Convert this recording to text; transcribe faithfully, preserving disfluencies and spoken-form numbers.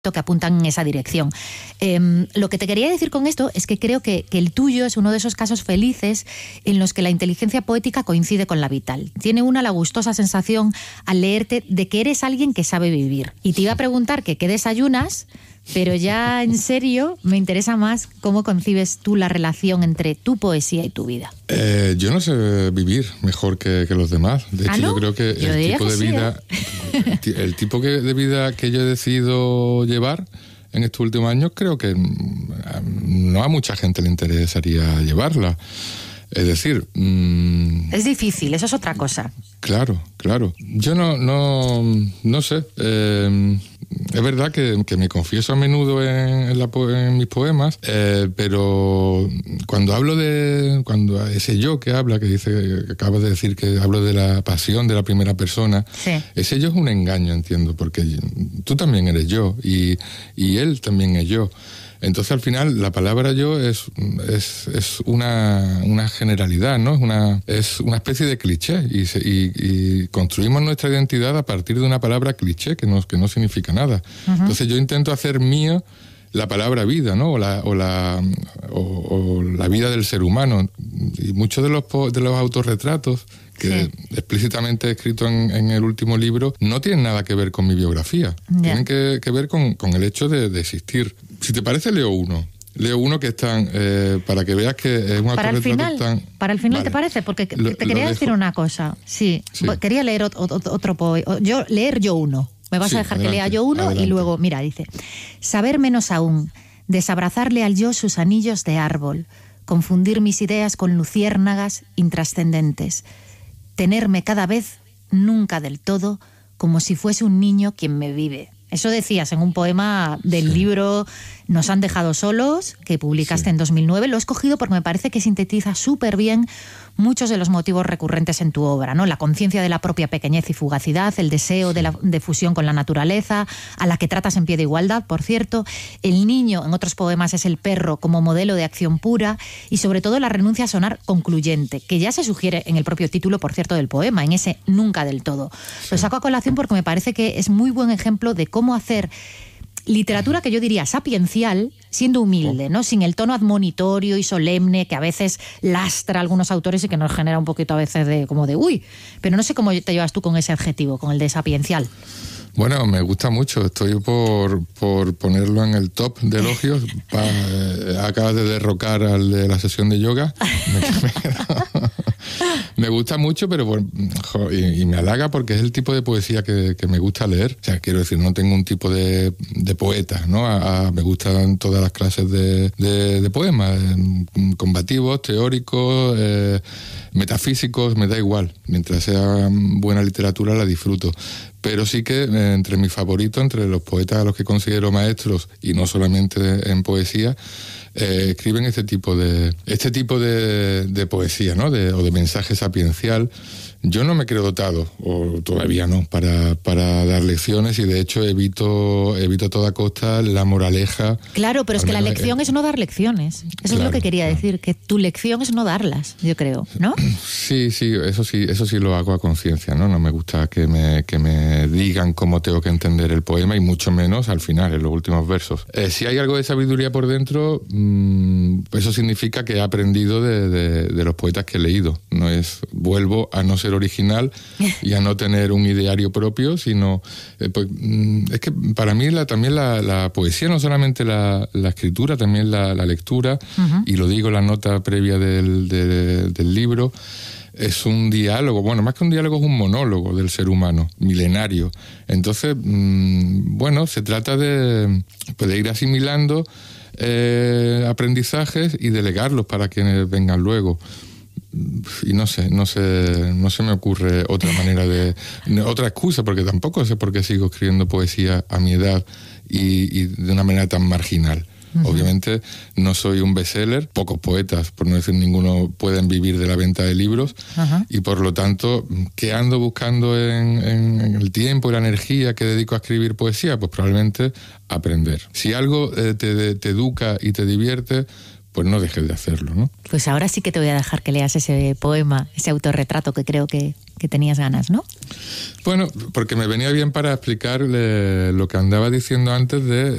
que apuntan en esa dirección. Eh, lo que te quería decir con esto es que creo que, que el tuyo es uno de esos casos felices en los que la inteligencia poética coincide con la vital. Tiene una la gustosa sensación al leerte de que eres alguien que sabe vivir. Y te iba a preguntar que qué desayunas, pero ya en serio me interesa más cómo concibes tú la relación entre tu poesía y tu vida. Eh, yo no sé vivir mejor que, que los demás. De hecho, ¿Ah, no? yo creo que yo el tipo que de sí, vida, ¿eh? el, el tipo que, de vida que yo he decidido llevar en estos últimos años, creo que no a mucha gente le interesaría llevarla. Es decir... Mmm, es difícil, eso es otra cosa. Claro, claro. Yo no, no, no sé. Eh, es verdad que, que me confieso a menudo en, en, la, en mis poemas, eh, pero cuando hablo de... Cuando ese yo que habla, que dice, que acabas de decir que hablo de la pasión de la primera persona, sí. Ese yo es un engaño, entiendo, porque tú también eres yo y, y él también es yo. Entonces, al final, la palabra yo es, es, es una, una generalidad, ¿no? Es una, es una especie de cliché y, se, y, y construimos nuestra identidad a partir de una palabra cliché que no, que no significa nada. Uh-huh. Entonces, yo intento hacer mío la palabra vida, ¿no? O la, o la, o, o la vida del ser humano. Y muchos de los, de los autorretratos que sí. explícitamente he escrito en, en el último libro no tienen nada que ver con mi biografía. Yeah. Tienen que, que ver con, con el hecho de, de existir. Si te parece, leo uno. Leo uno que están, eh, para que veas que es un para el final, tan... Para el final, vale. ¿te parece? Porque te, lo, te quería decir una cosa. Sí, sí. Quería leer otro, otro poema. Yo, leer yo uno. Me vas sí, a dejar adelante, que lea yo uno adelante. Y luego, mira, dice, saber menos aún, desabrazarle al yo sus anillos de árbol, confundir mis ideas con luciérnagas intrascendentes, tenerme cada vez, nunca del todo, como si fuese un niño quien me vive. Eso decías en un poema del sí. libro Nos han dejado solos, que publicaste sí. en dos mil nueve. Lo he escogido porque me parece que sintetiza súper bien muchos de los motivos recurrentes en tu obra, ¿no? La conciencia de la propia pequeñez y fugacidad, el deseo de, la, de fusión con la naturaleza, a la que tratas en pie de igualdad, por cierto. El niño, en otros poemas, es el perro como modelo de acción pura y, sobre todo, la renuncia a sonar concluyente, que ya se sugiere en el propio título, por cierto, del poema, en ese nunca del todo. Sí. Lo saco a colación porque me parece que es muy buen ejemplo de cómo hacer literatura que yo diría sapiencial, siendo humilde, ¿no? Sin el tono admonitorio y solemne que a veces lastra a algunos autores y que nos genera un poquito a veces de como de uy, pero no sé cómo te llevas tú con ese adjetivo, con el de sapiencial. Bueno, me gusta mucho. Estoy por, por ponerlo en el top de elogios. Pa, eh, acabas de derrocar al de la sesión de yoga. Me, me gusta mucho, pero bueno, jo, y, y me halaga porque es el tipo de poesía que, que me gusta leer. O sea, quiero decir, no tengo un tipo de, de poeta, ¿no? A, a, me gustan todas las clases de, de, de poemas, eh, combativos, teóricos, eh, metafísicos, me da igual. Mientras sea buena literatura la disfruto. Pero sí que eh, entre mis favoritos, entre los poetas a los que considero maestros, y no solamente en poesía, eh, escriben este tipo de este tipo de, de poesía, ¿no? De, o de mensaje sapiencial. Yo no me creo dotado, o todavía no, para, para dar lecciones y de hecho evito evito a toda costa la moraleja. Claro, pero es que la lección es no dar lecciones. Eso claro, es lo que quería claro. decir, que tu lección es no darlas, yo creo, ¿no? Sí, sí, eso sí, eso sí lo hago a conciencia, ¿no? No me gusta que me, que me digan cómo tengo que entender el poema y mucho menos al final, en los últimos versos. Eh, si hay algo de sabiduría por dentro, mmm, eso significa que he aprendido de, de, de los poetas que he leído. No es, vuelvo a no ser original y a no tener un ideario propio, sino eh, pues, es que para mí la, también la, la poesía, no solamente la, la escritura, también la, la lectura, uh-huh. y lo digo en la nota previa del, de, del libro, es un diálogo, bueno, más que un diálogo es un monólogo del ser humano, milenario. Entonces, mmm, bueno, se trata de, pues, de ir asimilando eh, aprendizajes y delegarlos para quienes vengan luego. Y no sé, no sé, no se me ocurre otra manera de, otra excusa, porque tampoco sé por qué sigo escribiendo poesía a mi edad y, y de una manera tan marginal. Uh-huh. Obviamente no soy un bestseller, pocos poetas, por no decir ninguno, pueden vivir de la venta de libros, uh-huh. y por lo tanto, ¿qué ando buscando en, en, en el tiempo y la energía que dedico a escribir poesía? Pues probablemente aprender. Si algo eh, te, te educa y te divierte, pues no dejes de hacerlo, ¿no? Pues ahora sí que te voy a dejar que leas ese poema, ese autorretrato que creo que, que tenías ganas, ¿no? Bueno, porque me venía bien para explicar lo que andaba diciendo antes de